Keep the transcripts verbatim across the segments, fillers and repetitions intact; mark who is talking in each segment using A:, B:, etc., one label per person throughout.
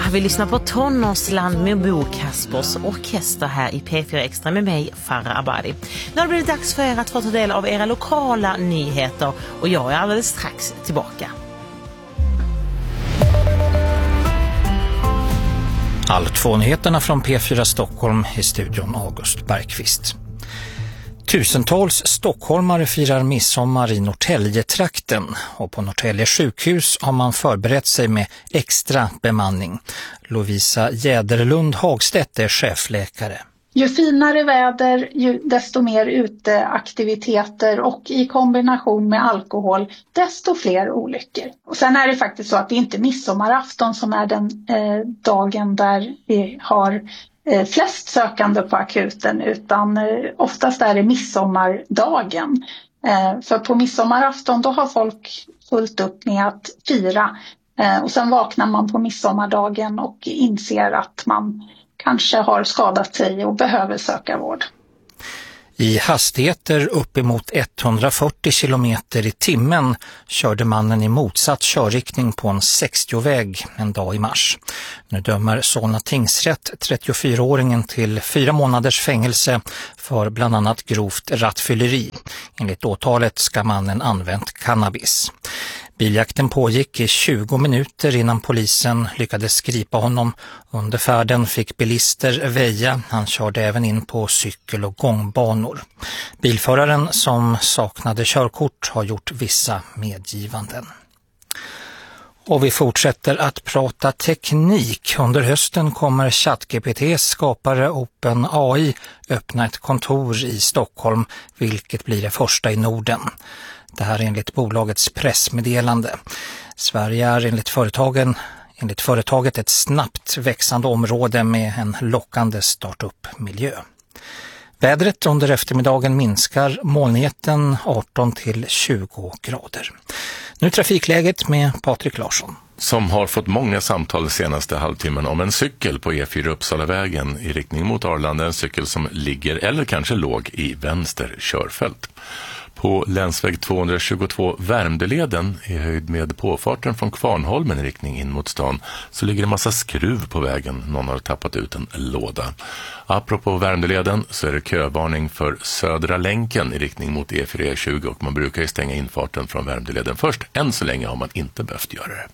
A: Vi lyssnar på Tonårsland med Bo Kaspers orkester här i P fyra Extra med mig, Farah Abadi. Nu har det blivit dags för er att få ta del av era lokala nyheter och jag är alldeles strax tillbaka.
B: Allt två nyheterna från P fyra Stockholm i studion August Bergqvist. Tusentals stockholmare firar midsommar i Norrtäljetrakten och på Norrtälje sjukhus har man förberett sig med extra bemanning. Lovisa Jäderlund Hagstedt är chefläkare.
C: Ju finare väder, ju desto mer uteaktiviteter och i kombination med alkohol, desto fler olyckor. Och sen är det faktiskt så att det inte är midsommarafton som är den eh, dagen där vi har eh, flest sökande på akuten, utan eh, oftast är det midsommardagen. Eh, för på midsommarafton då har folk fullt upp med att fira eh, och sen vaknar man på midsommardagen och inser att man kanske har skadat sig och behöver söka vård.
B: I hastigheter uppemot etthundrafyrtio kilometer i timmen körde mannen i motsatt körriktning på en sextio-väg en dag i mars. Nu dömer Solna tingsrätt trettiofyraåringen till fyra månaders fängelse för bland annat grovt rattfylleri. Enligt åtalet ska mannen använt cannabis. Biljakten pågick i tjugo minuter innan polisen lyckades gripa honom. Under färden fick bilister väja. Han körde även in på cykel- och gångbanor. Bilföraren som saknade körkort har gjort vissa medgivanden. Och vi fortsätter att prata teknik. Under hösten kommer ChatGPT:s skapare OpenAI öppna ett kontor i Stockholm, vilket blir det första i Norden. Det här är enligt bolagets pressmeddelande. Sverige är enligt företagen, enligt företaget ett snabbt växande område med en lockande startup-miljö. Vädret under eftermiddagen minskar, molnigheten arton till tjugo grader. Nu trafikläget med Patrik Larsson.
D: Som har fått många samtal senaste halvtimmen om en cykel på E fyra Uppsalavägen i riktning mot Arlanda. En cykel som ligger eller kanske låg i vänster körfält. På länsväg tvåhundratjugotvå Värmdöleden i höjd med påfarten från Kvarnholmen i riktning in mot stan så ligger det massa skruv på vägen. Någon har tappat ut en låda. Apropå Värmdöleden så är det kövarning för Södra länken i riktning mot E fyra E tjugo och man brukar ju stänga infarten från Värmdöleden först. Än så länge har man inte behövt göra det.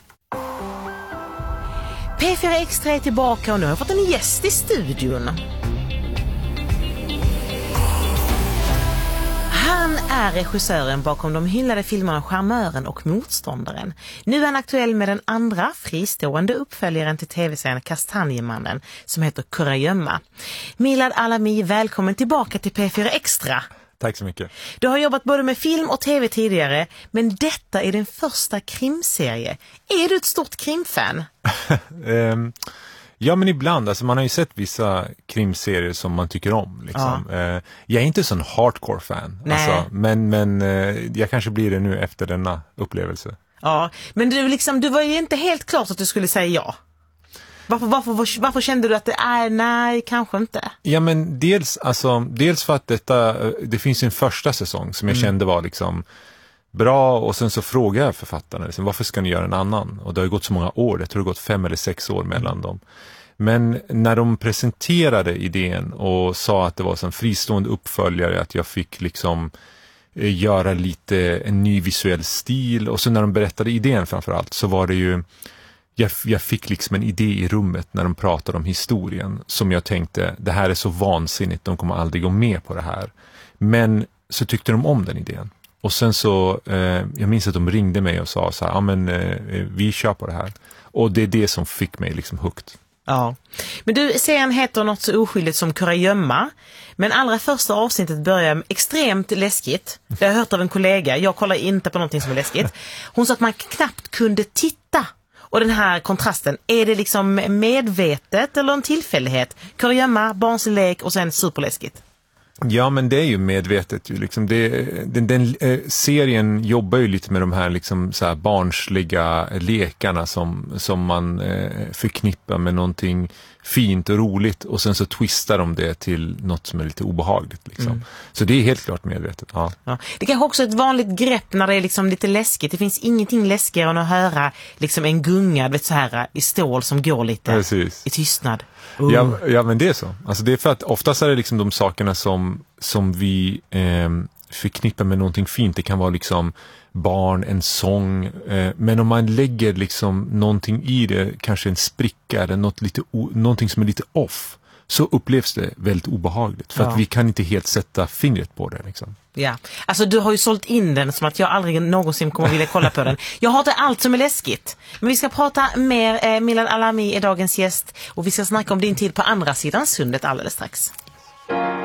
A: P fyra Extra är tillbaka och nu har jag fått en gäst i studion. Han är regissören bakom de hyllade filmerna Charmören och Motståndaren. Nu är han aktuell med den andra fristående uppföljaren till tv-serien Kastanjemannen som heter Kurragömma. Milad Alami, välkommen tillbaka till P fyra Extra.
E: Tack så mycket.
A: Du har jobbat både med film och tv tidigare, men detta är din första krimserie. Är du ett stort krimfan?
E: um... Ja, men ibland. Alltså man har ju sett vissa krimserier som man tycker om. Liksom. Ja. Eh, jag är inte sån hardcore-fan. Alltså, men men eh, jag kanske blir det nu efter denna upplevelse.
A: Ja, men du, liksom, du var ju inte helt klart att du skulle säga ja. Varför, varför, varför, varför kände du att det är nej, kanske inte?
E: Ja, men dels, alltså, dels för att detta, det finns en första säsong som jag mm. kände var liksom bra, och sen så frågade jag författarna liksom, varför ska ni göra en annan? Och det har gått så många år, jag tror det har gått fem eller sex år mellan dem. Men när de presenterade idén och sa att det var en fristående uppföljare, att jag fick liksom göra lite en ny visuell stil, och så när de berättade idén framförallt så var det ju, jag, jag fick liksom en idé i rummet när de pratade om historien som jag tänkte, det här är så vansinnigt, de kommer aldrig gå med på det här. Men så tyckte de om den idén. Och sen så, eh, jag minns att de ringde mig och sa så här, ja men eh, vi kör på det här. Och det är det som fick mig liksom hukt.
A: Ja, men du, serien heter något så oskyldigt som Kurragömma. Men allra första avsnittet börjar extremt läskigt. Det har jag hört av en kollega, jag kollar inte på någonting som är läskigt. Hon sa att man knappt kunde titta. Och den här kontrasten, är det liksom medvetet eller en tillfällighet? Kurragömma, barnslig lek och sen superläskigt.
E: Ja, men det är ju medvetet. Ju. Liksom det, den, den eh, serien jobbar ju lite med de här, liksom, så här barnsliga lekarna som, som man eh, förknippar med någonting fint och roligt, och sen så twistar de det till något som är lite obehagligt. Liksom. Mm. Så det är helt klart medvetet. Ja.
A: Ja. Det kanske också är ett vanligt grepp när det är liksom lite läskigt. Det finns ingenting läskigare än att höra liksom en gunga, vet, så här, i stål som går lite Precis. I tystnad. Uh.
E: Ja, ja, men det är så. Alltså det är för att oftast är det liksom de sakerna som, som vi eh, förknippar med någonting fint. Det kan vara liksom barn, en sång. Eh, men om man lägger liksom någonting i det, kanske en spricka eller något lite o- någonting som är lite off, så upplevs det väldigt obehagligt. För ja. Att vi kan inte helt sätta fingret på det. Liksom.
A: Ja, alltså du har ju sålt in den som att jag aldrig någonsin kommer vilja kolla på den. Jag hatar allt som är läskigt. Men vi ska prata mer. eh, Milad Alami är dagens gäst och vi ska snacka om din tid på andra sidan sundet alldeles strax.